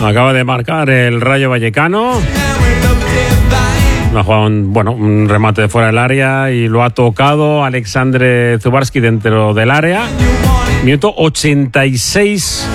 Acaba de marcar el Rayo Vallecano. Ha jugado un remate de fuera del área y lo ha tocado Alexandre Zubarski dentro del área. Minuto 86.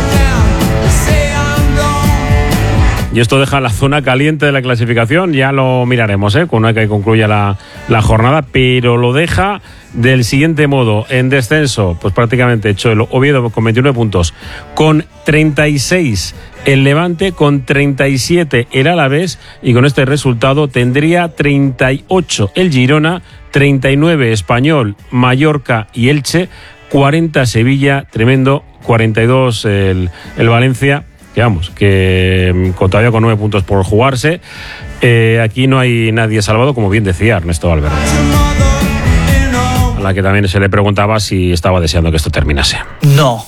Y esto deja la zona caliente de la clasificación. Ya lo miraremos, con una que concluya la jornada, pero lo deja del siguiente modo. En descenso, pues prácticamente hecho el Oviedo con 29 puntos, con 36 el Levante, con 37 el Alavés, y con este resultado tendría 38 el Girona, 39 Español, Mallorca y Elche, 40 Sevilla, tremendo, 42 el Valencia. Que vamos, que todavía con 9 puntos por jugarse. Aquí no hay nadie salvado, como bien decía Ernesto Valverde, a la que también se le preguntaba si estaba deseando que esto terminase. No.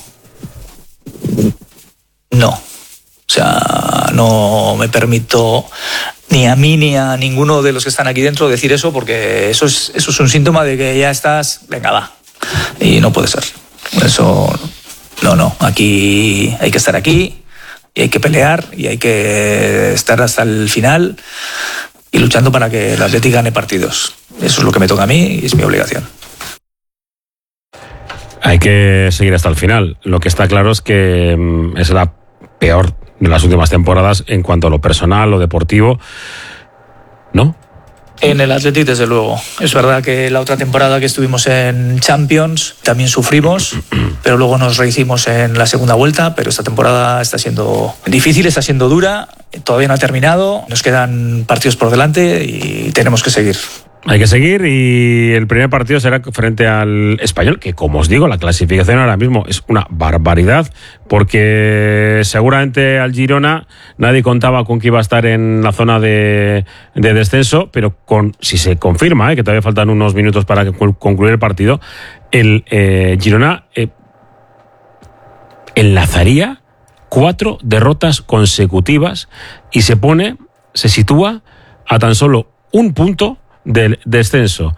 O sea, no me permito ni a mí ni a ninguno de los que están aquí dentro decir eso, porque eso es un síntoma de que ya estás, venga, va. Y no puede ser. Eso, no. Aquí hay que estar aquí. Y hay que pelear y hay que estar hasta el final y luchando para que el Atleti gane partidos. Eso es lo que me toca a mí y es mi obligación. Hay que seguir hasta el final. Lo que está claro es que es la peor de las últimas temporadas en cuanto a lo personal, lo deportivo, ¿no? En el Atleti, desde luego. Es verdad que la otra temporada que estuvimos en Champions también sufrimos, pero luego nos rehicimos en la segunda vuelta. Pero esta temporada está siendo difícil, está siendo dura, todavía no ha terminado, nos quedan partidos por delante y tenemos que seguir. Hay que seguir, y el primer partido será frente al Español, que como os digo, la clasificación ahora mismo es una barbaridad, porque seguramente al Girona nadie contaba con que iba a estar en la zona de descenso, pero si se confirma, que todavía faltan unos minutos para concluir el partido, el Girona enlazaría 4 derrotas consecutivas y se sitúa a tan solo un punto del descenso.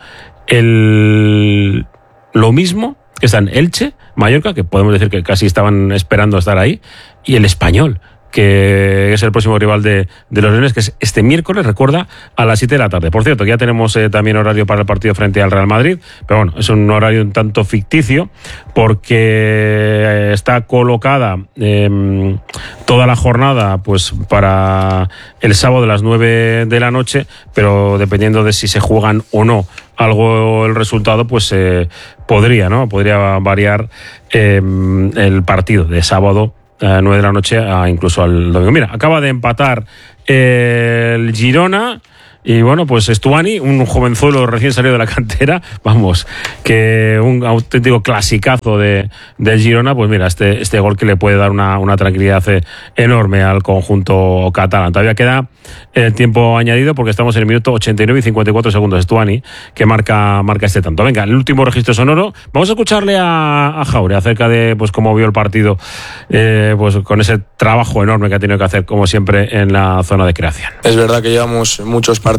Lo mismo que están Elche, Mallorca, que podemos decir que casi estaban esperando estar ahí, y el Español, que es el próximo rival de los Leones, que es este miércoles, recuerda, a las 7 de la tarde. Por cierto, ya tenemos también horario para el partido frente al Real Madrid, pero bueno, es un horario un tanto ficticio, porque está colocada toda la jornada pues para el sábado a las 9 de la noche, pero dependiendo de si se juegan o no algo el resultado, pues podría variar el partido de sábado 9 de la noche incluso al domingo. Mira, acaba de empatar el Girona. Y bueno, pues Stuani, un jovenzuelo recién salido de la cantera, vamos, que un auténtico clasicazo del Girona, pues mira, este gol que le puede dar una tranquilidad enorme al conjunto catalán. Todavía queda el tiempo añadido porque estamos en el minuto 89 y 54 segundos. Stuani, que marca este tanto. Venga, el último registro sonoro. Vamos a escucharle a Jaure acerca de pues cómo vio el partido, pues con ese trabajo enorme que ha tenido que hacer, como siempre, en la zona de creación. Es verdad que llevamos muchos partidos,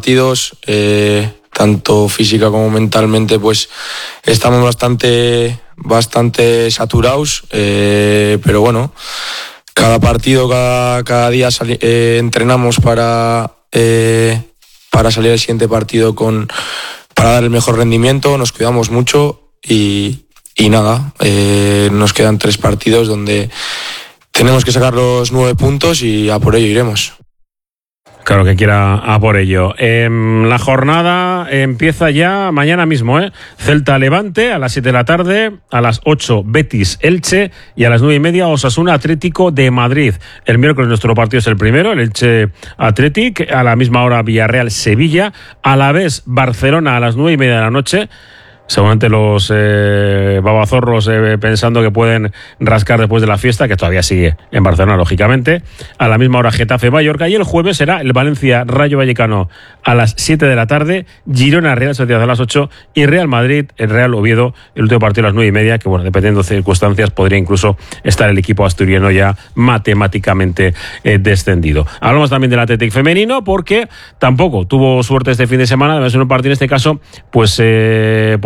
tanto física como mentalmente, pues estamos bastante saturados, pero bueno, cada partido, cada día entrenamos para salir al siguiente partido para dar el mejor rendimiento, nos cuidamos mucho y nada, nos quedan 3 partidos donde tenemos que sacar los 9 puntos y a por ello iremos. Claro que quiera a por ello. La jornada empieza ya mañana mismo, Celta Levante a las 7 de la tarde, a las 8 Betis Elche y a las 9:30 Osasuna Atlético de Madrid. El miércoles nuestro partido es el primero, el Elche Athletic, a la misma hora Villarreal Sevilla, a la vez Barcelona a las 9:30 de la noche. Seguramente los babazorros pensando que pueden rascar después de la fiesta, que todavía sigue en Barcelona, lógicamente. A la misma hora Getafe Mallorca, y el jueves será el Valencia Rayo Vallecano a las 7 de la tarde, Girona Real Sociedad a las 8 y Real Madrid, el Real Oviedo, el último partido a las 9:30, que bueno, dependiendo de circunstancias podría incluso estar el equipo asturiano ya matemáticamente descendido. Hablamos también del Athletic femenino, porque tampoco tuvo suerte este fin de semana, además en un partido en este caso, pues porque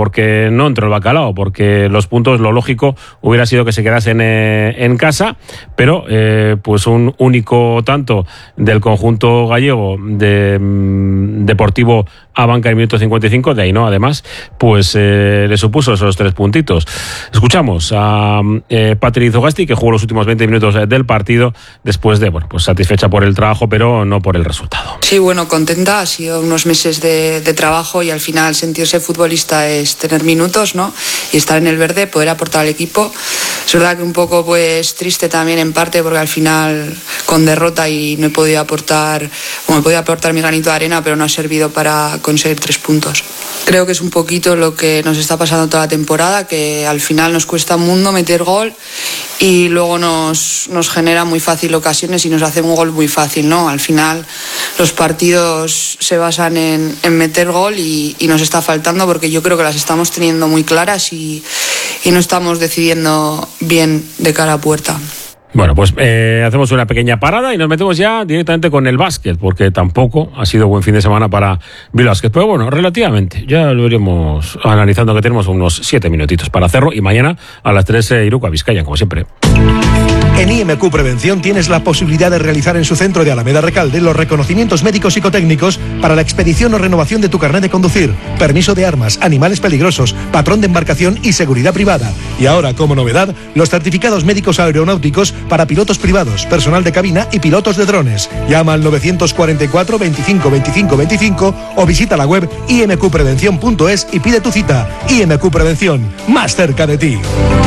porque no entró el bacalao, porque los puntos, lo lógico hubiera sido que se quedasen en casa, pero pues un único tanto del conjunto gallego de Deportivo Abanca en minuto 55, de ahí no, además, pues le supuso esos 3 puntitos. Escuchamos a Patri Zogasti, que jugó los últimos 20 minutos del partido, después de, bueno, pues satisfecha por el trabajo, pero no por el resultado. Sí, bueno, contenta, ha sido unos meses de trabajo y al final sentirse futbolista es tener minutos, ¿no? Y estar en el verde, poder aportar al equipo. Es verdad que un poco pues triste también en parte porque al final con derrota y no he podido aportar, me podía aportar mi granito de arena, pero no ha servido para conseguir 3 puntos. Creo que es un poquito lo que nos está pasando toda la temporada, que al final nos cuesta un mundo meter gol y luego nos genera muy fácil ocasiones y nos hace un gol muy fácil, ¿no? Al final los partidos se basan en meter gol y nos está faltando porque yo creo que las estamos teniendo muy claras y no estamos decidiendo bien de cara a puerta. Bueno, pues hacemos una pequeña parada y nos metemos ya directamente con el básquet, porque tampoco ha sido buen fin de semana para Bilbao Basket, pero bueno, relativamente, ya lo iremos analizando, que tenemos unos 7 minutitos para hacerlo, y mañana a las 3 Iruko a Vizcaya, como siempre. En IMQ Prevención tienes la posibilidad de realizar en su centro de Alameda Recalde los reconocimientos médicos psicotécnicos para la expedición o renovación de tu carnet de conducir, permiso de armas, animales peligrosos, patrón de embarcación y seguridad privada. Y ahora, como novedad, los certificados médicos aeronáuticos para pilotos privados, personal de cabina y pilotos de drones. Llama al 944 25 25 25 o visita la web imqprevención.es y pide tu cita. IMQ Prevención, más cerca de ti.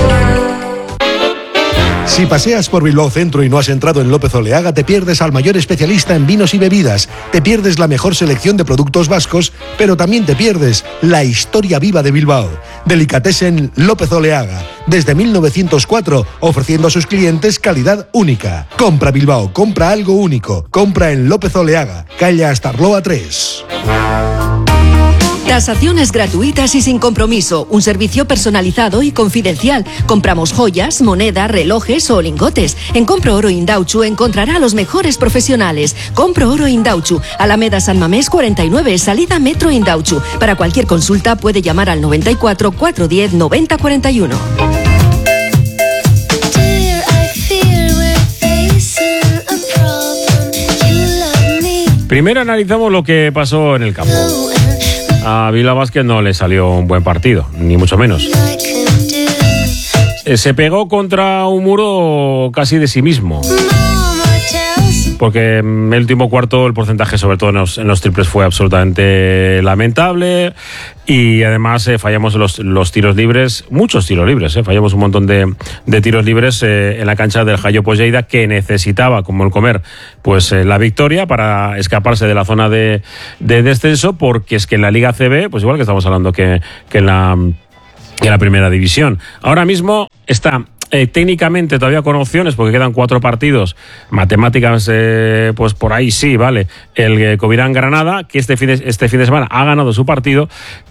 Si paseas por Bilbao Centro y no has entrado en López Oleaga, te pierdes al mayor especialista en vinos y bebidas, te pierdes la mejor selección de productos vascos, pero también te pierdes la historia viva de Bilbao. Delicatessen López Oleaga, desde 1904, ofreciendo a sus clientes calidad única. Compra Bilbao, compra algo único, compra en López Oleaga, calle Astarloa 3. Tasaciones gratuitas y sin compromiso, un servicio personalizado y confidencial. Compramos joyas, moneda, relojes o lingotes. En Compro Oro Indauchu encontrará a los mejores profesionales. Compro Oro Indauchu, Alameda San Mamés 49, salida Metro Indauchu. Para cualquier consulta puede llamar al 94 410 90 41. Primero analizamos lo que pasó en el campo. A Bilbao Basket no le salió un buen partido, ni mucho menos. Se pegó contra un muro casi de sí mismo, porque en el último cuarto el porcentaje, sobre todo en los triples, fue absolutamente lamentable, y además fallamos los tiros libres, muchos tiros libres, fallamos un montón de tiros libres en la cancha del Jayo Lleida, que necesitaba, como el comer, pues la victoria para escaparse de la zona de descenso, porque es que en la Liga CB, pues igual que estamos hablando que en la primera división, ahora mismo está técnicamente todavía con opciones, porque quedan 4 partidos, matemáticas pues por ahí sí, vale, el Covirán Granada, que este fin de semana ha ganado su partido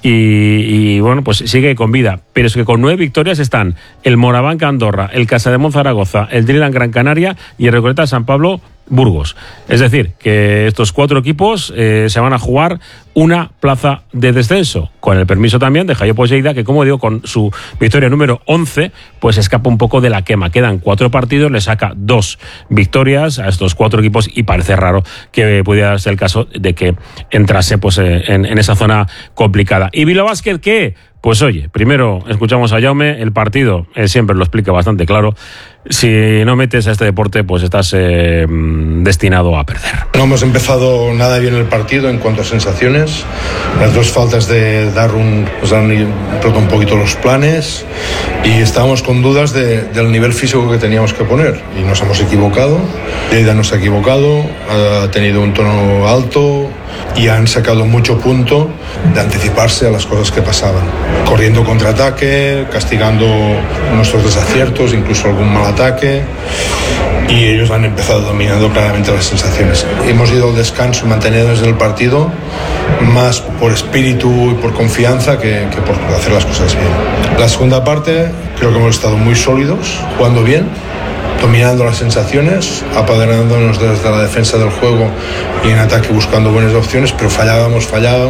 y bueno, pues sigue con vida, pero es que con 9 victorias están el Morabanca Andorra, el Casademont Zaragoza, el Dreamland Gran Canaria y el Recoleta San Pablo Burgos. Es decir, que estos 4 equipos se van a jugar una plaza de descenso, con el permiso también de Jayo Lleida, que, como digo, con su victoria número 11, pues escapa un poco de la quema. Quedan 4 partidos, le saca 2 victorias a estos 4 equipos, y parece raro que pudiera darse el caso de que entrase pues en esa zona complicada. ¿Y Bilbao Basket qué? Pues oye, primero escuchamos a Jaume, el partido, él siempre lo explica bastante claro. Si no metes a este deporte, pues estás destinado a perder. No hemos empezado nada bien el partido en cuanto a sensaciones. Las 2 faltas de Darun nos han roto un poquito los planes y estábamos con dudas del nivel físico que teníamos que poner. Y nos hemos equivocado. Lleida nos ha equivocado, ha tenido un tono alto y han sacado mucho punto de anticiparse a las cosas que pasaban. Corriendo contraataque, castigando nuestros desaciertos, incluso algún mal ataque, y ellos han empezado dominando claramente las sensaciones. Hemos ido al descanso mantenidos en el partido más por espíritu y por confianza que por hacer las cosas bien. La segunda parte creo que hemos estado muy sólidos, jugando bien, dominando las sensaciones, apadrinándonos desde la defensa del juego y en ataque buscando buenas opciones, pero fallábamos,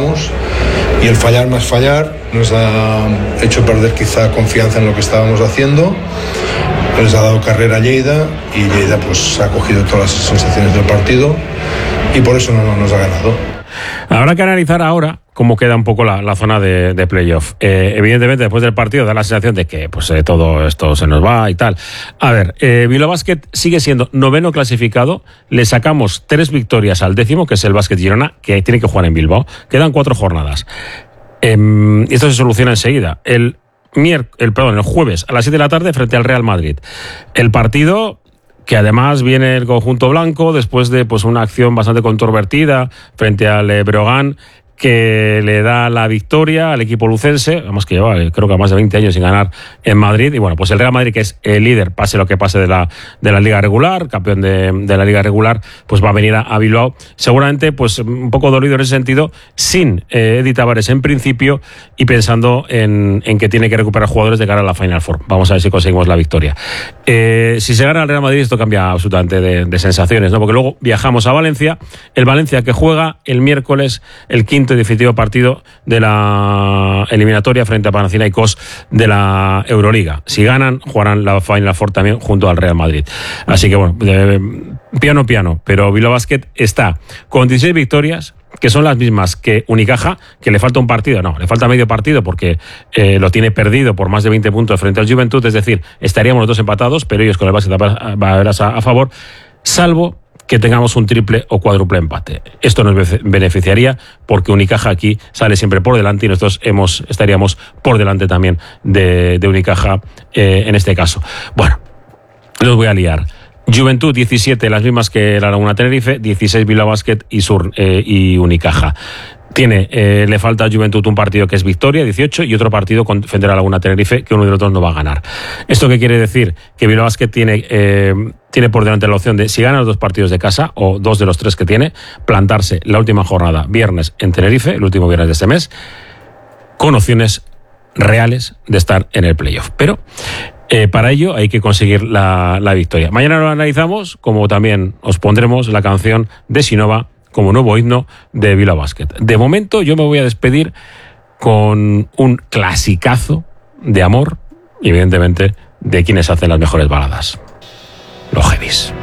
y el fallar más fallar nos ha hecho perder quizá confianza en lo que estábamos haciendo. Les ha dado carrera a Lleida y Lleida pues ha cogido todas las sensaciones del partido y por eso no nos ha ganado. Habrá que analizar ahora cómo queda un poco la zona de playoff. Evidentemente, después del partido da la sensación de que pues todo esto se nos va y tal. A ver, Bilbao Basket sigue siendo 9º clasificado. Le sacamos 3 victorias al 10º, que es el Basket Girona, que tiene que jugar en Bilbao. Quedan 4 jornadas. Y esto se soluciona enseguida. El jueves a las 7 de la tarde frente al Real Madrid. El partido que además viene el conjunto blanco después de pues una acción bastante controvertida frente al Breogán, que le da la victoria al equipo lucense, además que lleva creo que más de 20 años sin ganar en Madrid, y bueno, pues el Real Madrid, que es el líder, pase lo que pase de la Liga Regular, campeón de la Liga Regular, pues va a venir a Bilbao, seguramente pues un poco dolido en ese sentido, sin Eddie Tavares en principio, y pensando en que tiene que recuperar jugadores de cara a la Final Four. Vamos a ver si conseguimos la victoria. Si se gana el Real Madrid, esto cambia absolutamente de sensaciones, ¿no? Porque luego viajamos a Valencia, el Valencia que juega el miércoles el quinto y definitivo partido de la eliminatoria frente a Panathinaikos de la Euroliga. Si ganan, jugarán la Final Four también junto al Real Madrid. Así que bueno, piano, pero Bilbao Basket está con 16 victorias, que son las mismas que Unicaja, que le falta un partido, no, le falta medio partido porque lo tiene perdido por más de 20 puntos frente al Juventud, es decir, estaríamos los dos empatados, pero ellos con el Basket a favor, salvo que tengamos un triple o cuádruple empate. Esto nos beneficiaría porque Unicaja aquí sale siempre por delante y nosotros estaríamos por delante también de Unicaja en este caso. Bueno, los voy a liar. Juventud 17, las mismas que la Laguna Tenerife, 16 Bilbao Basket y Unicaja. Le falta a Juventud un partido que es victoria, 18, y otro partido frente a la Laguna Tenerife, que uno de los dos no va a ganar. ¿Esto qué quiere decir? Que Bilbao Basket tiene por delante la opción de, si gana los 2 partidos de casa, o 2 de los 3 que tiene, plantarse la última jornada, viernes en Tenerife, el último viernes de este mes, con opciones reales de estar en el playoff. Pero para ello hay que conseguir la victoria. Mañana lo analizamos, como también os pondremos la canción de Sinova como nuevo himno de Bilbao Basket. De momento yo me voy a despedir con un clasicazo de amor y evidentemente de quienes hacen las mejores baladas, los Heavies.